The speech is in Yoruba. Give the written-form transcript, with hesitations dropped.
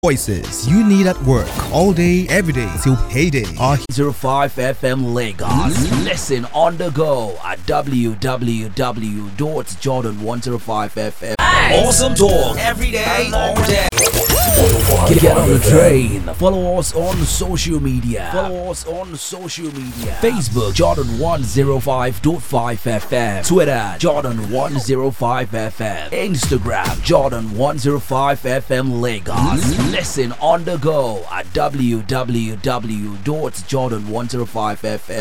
Voices you need at work all day, every day till payday are 05 FM Lagos. Listen on the go at www.jordan105fm. Awesome talk every day, all day. Get on the train. Follow us on social media. Facebook Jordan105.5fm. Twitter Jordan105fm. Instagram Jordan105fm Lagos. Listen on the go at www.jordan105fm.